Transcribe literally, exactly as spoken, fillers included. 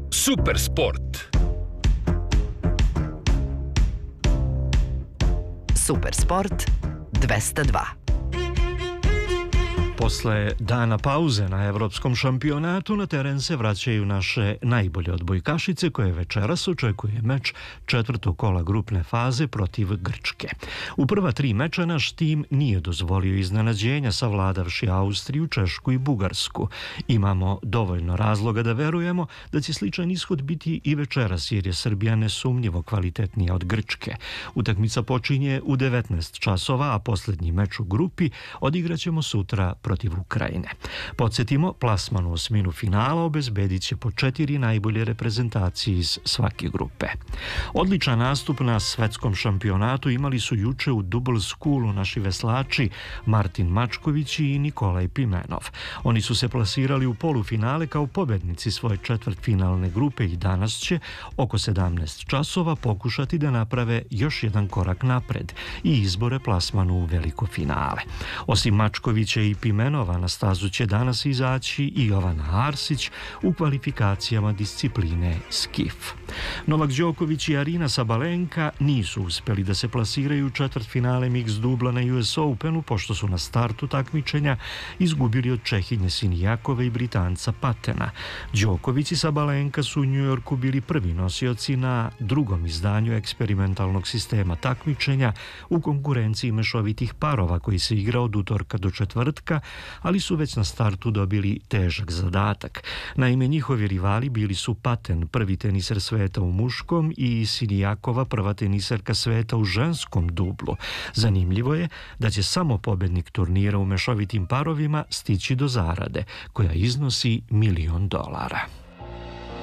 Supersport. Supersport dvesta dva. Posle dana pauze na evropskom šampionatu na teren se vraćaju naše najbolje odbojkašice koje večeras očekuje meč četvrtog kola grupne faze protiv Grčke. U prva tri meča naš tim nije dozvolio iznenađenja savladavši Austriju, Češku i Bugarsku. Imamo dovoljno razloga da verujemo da će sličan ishod biti i večeras jer je Srbija nesumnjivo kvalitetnija od Grčke. Utakmica počinje u devetnaest časova, a posljednji meč u grupi odigraćemo sutra protiv Ukrajine. Podsjetimo, plasman u osminu finala obezbedit će po četiri najbolje reprezentacije iz svake grupe. Odličan nastup na svetskom šampionatu imali su juče u Double Schoolu naši veslači Martin Mačković i Nikolaj Pimenov. Oni su se plasirali u polufinale kao pobednici svoje četvrtfinalne grupe i danas će oko sedamnaest časova pokušati da naprave još jedan korak napred i izbore plasmanu u veliko finale. Osim Mačkovića i Pimenova, na stazu će danas izaći i Jovana Arsić u kvalifikacijama discipline skif. Novak Đoković i Arina Sabalenka nisu uspeli da se plasiraju u četvrtfinale mix dubla na U S Openu pošto su na startu takmičenja izgubili od Čehinje Sinijakove i Britanca Patena. Đoković i Sabalenka su u Njujorku bili prvi nosioci na drugom izdanju eksperimentalnog sistema takmičenja u konkurenciji mešovitih parova koji se igra od utorka do četvrtka, ali su već na startu dobili težak zadatak. Naime, njihovi rivali bili su Paten, prvi teniser sveta u muškom, i Sinijakova, prva teniserka sveta u ženskom dublu. Zanimljivo je da će samo pobednik turnira u mešovitim parovima stići do zarade, koja iznosi milion dolara.